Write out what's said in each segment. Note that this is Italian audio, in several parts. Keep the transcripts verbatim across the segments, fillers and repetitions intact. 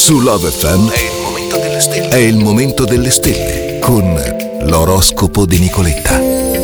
Su Love F M è il momento delle stelle. È il momento delle stelle con l'oroscopo di Nicoletta.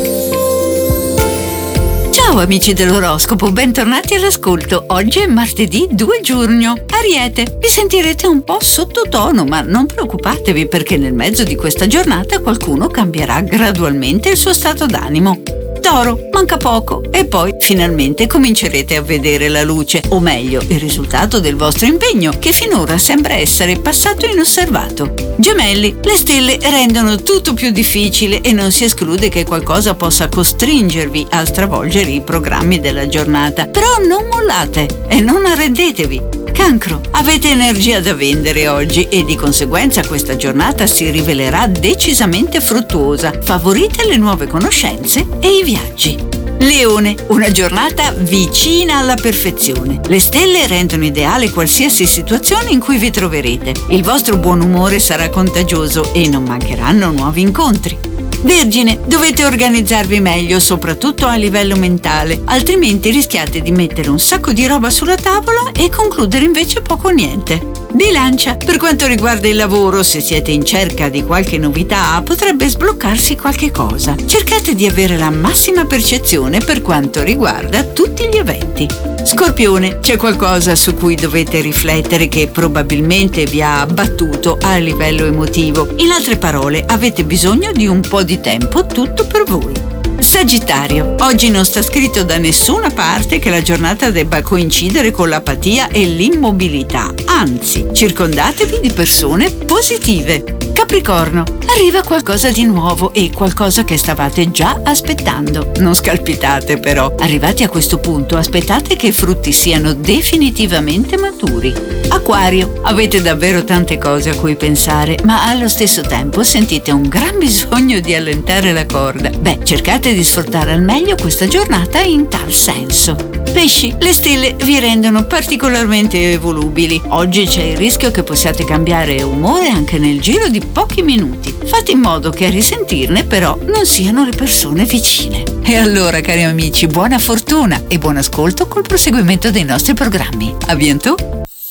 Ciao amici dell'oroscopo, bentornati all'ascolto. Oggi è martedì due giugno. Ariete, vi sentirete un po' sottotono, ma non preoccupatevi perché nel mezzo di questa giornata qualcuno cambierà gradualmente il suo stato d'animo. Toro, manca poco e poi finalmente comincerete a vedere la luce, o meglio, il risultato del vostro impegno, che finora sembra essere passato inosservato. Gemelli, le stelle rendono tutto più difficile e non si esclude che qualcosa possa costringervi a stravolgere i programmi della giornata. Però non mollate e non arrendetevi. Cancro, avete energia da vendere oggi e di conseguenza questa giornata si rivelerà decisamente fruttuosa. Favorite le nuove conoscenze e i viaggi. Leone, una giornata vicina alla perfezione. Le stelle rendono ideale qualsiasi situazione in cui vi troverete. Il vostro buon umore sarà contagioso e non mancheranno nuovi incontri. Vergine, dovete organizzarvi meglio, soprattutto a livello mentale, altrimenti rischiate di mettere un sacco di roba sulla tavola e concludere invece poco o niente. Bilancia, per quanto riguarda il lavoro, se siete in cerca di qualche novità, potrebbe sbloccarsi qualche cosa. Cercate di avere la massima percezione per quanto riguarda tutti gli eventi. Scorpione, c'è qualcosa su cui dovete riflettere che probabilmente vi ha abbattuto a livello emotivo. In altre parole, avete bisogno di un po' di tempo tutto per voi. Sagittario, oggi non sta scritto da nessuna parte che la giornata debba coincidere con l'apatia e l'immobilità, anzi, circondatevi di persone positive. Capricorno, arriva qualcosa di nuovo e qualcosa che stavate già aspettando. Non scalpitate però, arrivati a questo punto aspettate che i frutti siano definitivamente maturi. Acquario, avete davvero tante cose a cui pensare, ma allo stesso tempo sentite un gran bisogno di allentare la corda. Beh, cercate di sfruttare al meglio questa giornata in tal senso. Pesci, le stelle vi rendono particolarmente evolubili. Oggi c'è il rischio che possiate cambiare umore anche nel giro di pochi minuti. Fate in modo che a risentirne però non siano le persone vicine. E allora, cari amici, buona fortuna e buon ascolto col proseguimento dei nostri programmi. A bientôt!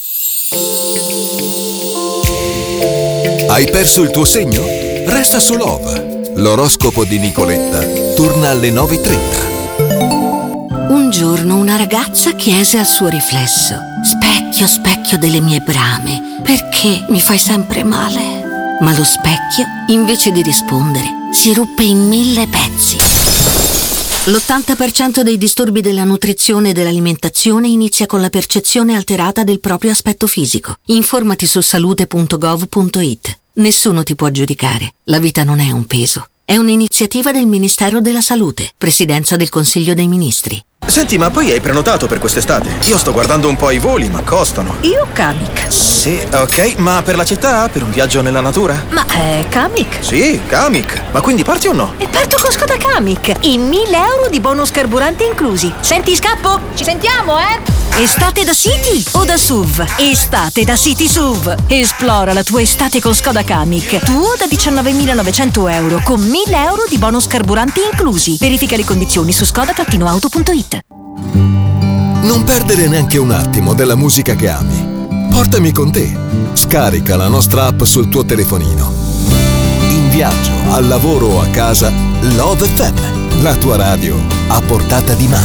Hai perso il tuo segno? Resta su Love. L'oroscopo di Nicoletta torna alle nove e trenta. Un giorno una ragazza chiese al suo riflesso: specchio, specchio delle mie brame, perché mi fai sempre male? Ma lo specchio, invece di rispondere, si ruppe in mille pezzi. L'ottanta per cento dei disturbi della nutrizione e dell'alimentazione inizia con la percezione alterata del proprio aspetto fisico. Informati su salute punto gov punto it. Nessuno ti può giudicare. La vita non è un peso. È un'iniziativa del Ministero della Salute, Presidenza del Consiglio dei Ministri. Senti, ma poi hai prenotato per quest'estate? Io sto guardando un po' i voli, ma costano. Io Kamiq. Sì, ok, ma per la città? Per un viaggio nella natura? Ma è Kamiq? Sì, Kamiq. Ma quindi parti o no? E parto con Skoda Kamiq. I mille euro di bonus carburante inclusi. Senti, scappo? Ci sentiamo, eh? Estate da City o da S U V? Estate da City S U V. Esplora la tua estate con Skoda Kamiq. Tuo da diciannovemilanovecento euro con mille euro di bonus carburante inclusi. Verifica le condizioni su skoda auto punto it. Non perdere neanche un attimo della musica che ami. Portami con te. Scarica la nostra app sul tuo telefonino. In viaggio, al lavoro o a casa, Love F M, la tua radio a portata di mano.